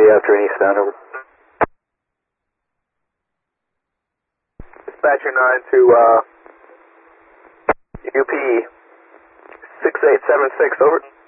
be after an eastbound, over. Dispatcher 9 to UP 6876, over.